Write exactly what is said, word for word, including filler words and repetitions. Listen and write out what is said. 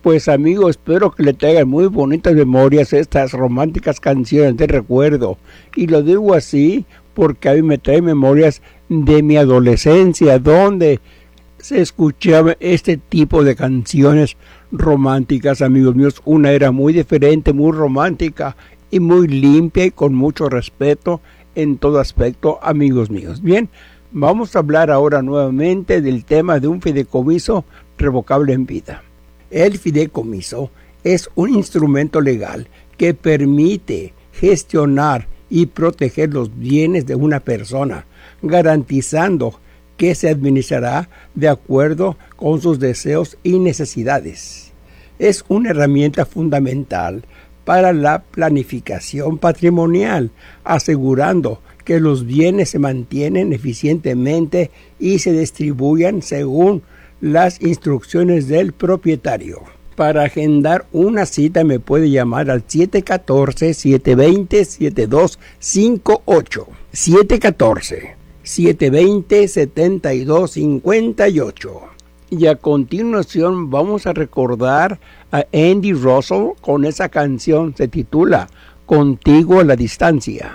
Pues amigo, espero que le traigan muy bonitas memorias estas románticas canciones de recuerdo. Y lo digo así porque a mí me trae memorias de mi adolescencia, donde se escuchaba este tipo de canciones románticas, amigos míos. Una era muy diferente, muy romántica y muy limpia y con mucho respeto en todo aspecto, amigos míos. Bien, vamos a hablar ahora nuevamente del tema de un fideicomiso revocable en vida. El fideicomiso es un instrumento legal que permite gestionar y proteger los bienes de una persona, garantizando que se administrará de acuerdo con sus deseos y necesidades. Es una herramienta fundamental para la planificación patrimonial, asegurando que los bienes se mantienen eficientemente y se distribuyan según las instrucciones del propietario. Para agendar una cita me puede llamar al siete uno cuatro, siete dos cero, siete dos cinco ocho. siete uno cuatro, siete dos cero, siete dos cinco ocho. Y a continuación vamos a recordar a Andy Russell con esa canción, se titula Contigo a la distancia.